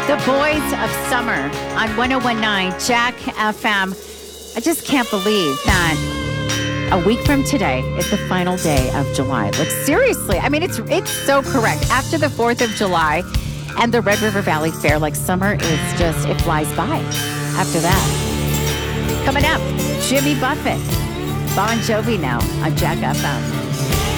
The Boys of Summer on 1019 Jack FM. I just can't believe that a week from today is the final day of July. Like, seriously, I mean, it's so correct. After the 4th of July and the Red River Valley Fair, like, summer is just, it flies by after that. Coming up, Jimmy Buffett, Bon Jovi now on Jack FM.